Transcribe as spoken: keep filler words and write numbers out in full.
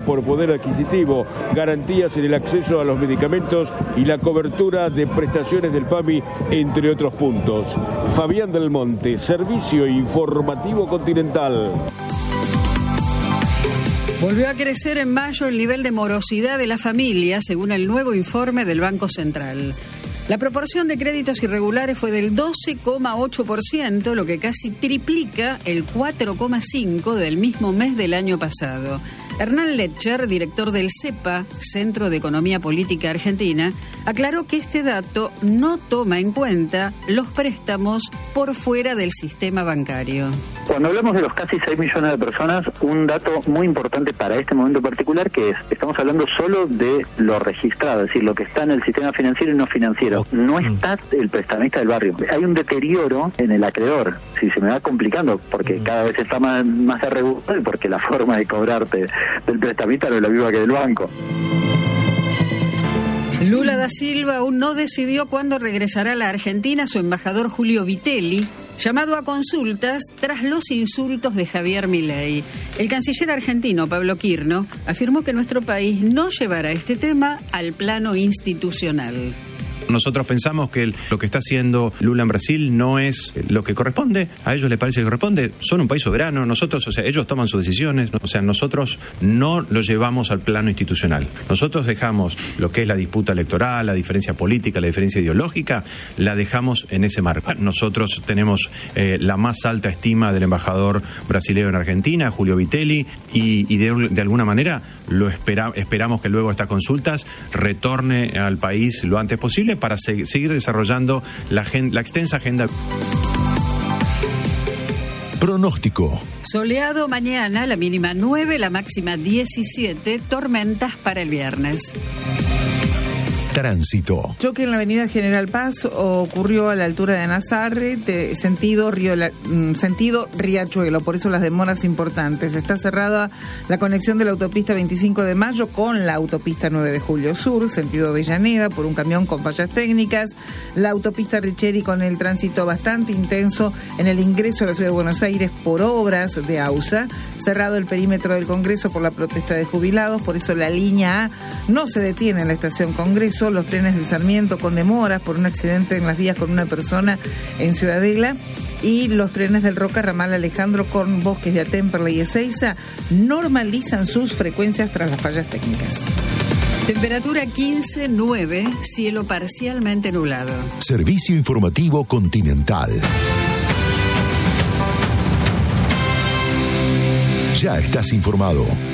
por poder adquisitivo, garantías en el acceso a los medicamentos y la cobertura de prestaciones del P A M I, entre otros puntos. Fabián del Monte, Servicio Informativo Continental. Volvió a crecer en mayo el nivel de morosidad de la familia, según el nuevo informe del Banco Central. La proporción de créditos irregulares fue del doce coma ocho por ciento, lo que casi triplica el cuatro coma cinco por ciento del mismo mes del año pasado. Hernán Letcher, director del CEPA, Centro de Economía Política Argentina, aclaró que este dato no toma en cuenta los préstamos por fuera del sistema bancario. Cuando hablamos de los casi seis millones de personas, un dato muy importante para este momento particular, que es, estamos hablando solo de lo registrado, es decir, lo que está en el sistema financiero y no financiero. No está el prestamista del barrio. Hay un deterioro en el acreedor. Si se me va complicando, porque cada vez está más, más irregular, porque la forma de cobrarte del prestamista no es la misma que del banco. Lula da Silva aún no decidió cuándo regresará a la Argentina su embajador Julio Vitelli, llamado a consultas tras los insultos de Javier Milei. El canciller argentino Pablo Quirno afirmó que nuestro país no llevará este tema al plano institucional. Nosotros pensamos que lo que está haciendo Lula en Brasil no es lo que corresponde, a ellos les parece que corresponde, son un país soberano, nosotros, o sea, ellos toman sus decisiones, o sea, nosotros no lo llevamos al plano institucional. Nosotros dejamos lo que es la disputa electoral, la diferencia política, la diferencia ideológica, la dejamos en ese marco. Nosotros tenemos eh, la más alta estima del embajador brasileño en Argentina, Julio Vitelli, y, y de, de alguna manera lo espera, esperamos que luego de estas consultas retorne al país lo antes posible para se- seguir desarrollando la, gen- la extensa agenda. Pronóstico. Soleado mañana, la mínima nueve, la máxima diecisiete, tormentas para el viernes. Tránsito. Choque en la avenida General Paz ocurrió a la altura de Nazarre, de sentido, Río, la, sentido Riachuelo, por eso las demoras importantes. Está cerrada la conexión de la autopista veinticinco de mayo con la autopista nueve de julio Sur, sentido Avellaneda, por un camión con fallas técnicas. La autopista Richeri con el tránsito bastante intenso en el ingreso a la ciudad de Buenos Aires por obras de AUSA. Cerrado el perímetro del Congreso por la protesta de jubilados, por eso la línea A no se detiene en la estación Congreso. Los trenes del Sarmiento con demoras por un accidente en las vías con una persona en Ciudadela, y los trenes del Roca Ramal Alejandro con Bosques de Atemperley y Ezeiza normalizan sus frecuencias tras las fallas técnicas. Temperatura quince, nueve, cielo parcialmente nublado. Servicio Informativo Continental. Ya estás informado.